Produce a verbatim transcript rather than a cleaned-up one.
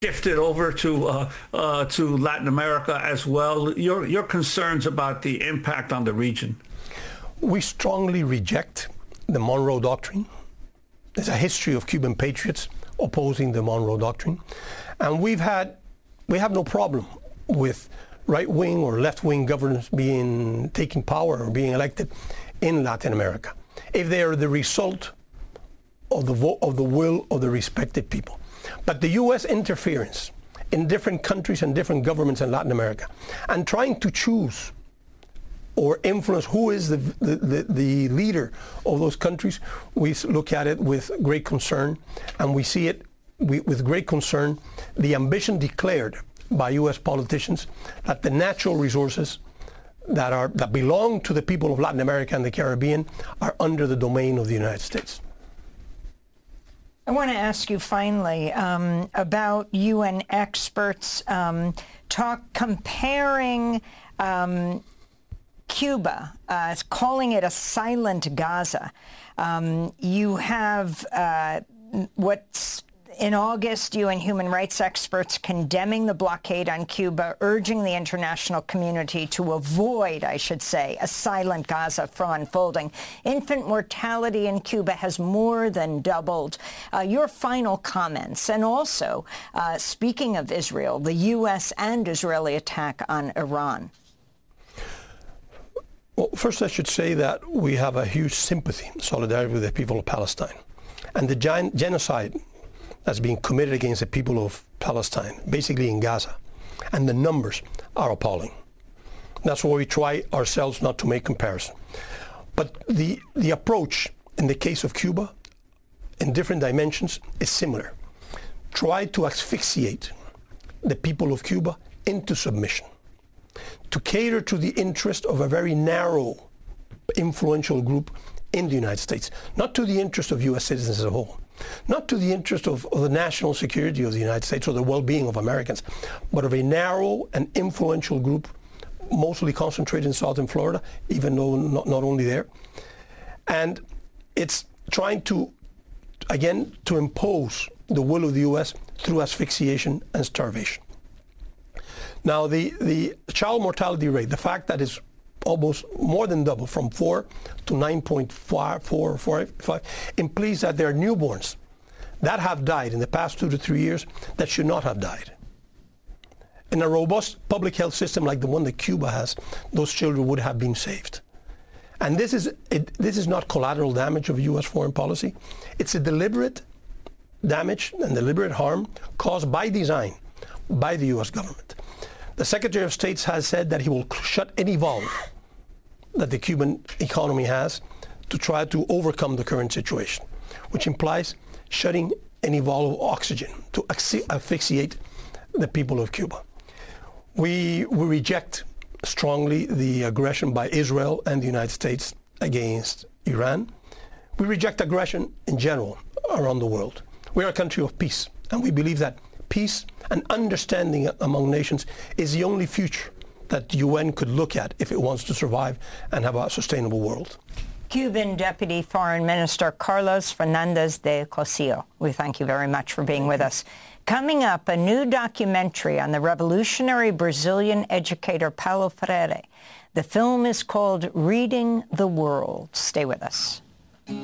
shifted over to uh, uh, to Latin America as well. Your your concerns about the impact on the region? We strongly reject the Monroe Doctrine. There's a history of Cuban patriots opposing the Monroe Doctrine, and we've had we have no problem with right-wing or left-wing governments being taking power or being elected in Latin America if they are the result of the vote of the will of the respective people. But the U S interference in different countries and different governments in Latin America and trying to choose or influence who is the, the, the, the leader of those countries, we look at it with great concern, and we see it we, with great concern, the ambition declared by U S politicians that the natural resources that are that belong to the people of Latin America and the Caribbean are under the domain of the United States. I want to ask you finally um, about U N experts um, talk comparing um, Cuba, uh, calling it a silent Gaza. Um, you have uh, what's in August, U N human rights experts condemning the blockade on Cuba, urging the international community to avoid, I should say, a silent Gaza from unfolding. Infant mortality in Cuba has more than doubled. Uh, your final comments, and also, uh, speaking of Israel, the U S and Israeli attack on Iran. Well, first I should say that we have a huge sympathy, solidarity with the people of Palestine. And the gen genocide that's being committed against the people of Palestine, basically in Gaza. And the numbers are appalling. That's why we try ourselves not to make comparison. But the, the approach in the case of Cuba, in different dimensions, is similar. Try to asphyxiate the people of Cuba into submission, to cater to the interest of a very narrow, influential group in the United States, not to the interest of U S citizens as a whole, not to the interest of, of the national security of the United States or the well-being of Americans, but of a narrow and influential group, mostly concentrated in southern Florida, even though not, not only there. And it's trying to, again, to impose the will of the U S through asphyxiation and starvation. Now, the, the child mortality rate, the fact that it's almost more than double, from four to nine point four, four, four, five, implies that there are newborns that have died in the past two to three years that should not have died. In a robust public health system like the one that Cuba has, those children would have been saved. And this is, it, this is not collateral damage of U S foreign policy. It's a deliberate damage and deliberate harm caused by design by the U S government. The Secretary of State has said that he will shut any valve that the Cuban economy has to try to overcome the current situation, which implies shutting any valve of oxygen to asphyxiate the people of Cuba. We, we reject strongly the aggression by Israel and the United States against Iran. We reject aggression in general around the world. We are a country of peace, and we believe that peace and understanding among nations is the only future that the U N could look at if it wants to survive and have a sustainable world. Cuban Deputy Foreign Minister Carlos Fernandez de Cossío, we thank you very much for being with us. Coming up, a new documentary on the revolutionary Brazilian educator Paulo Freire. The film is called Reading the World. Stay with us.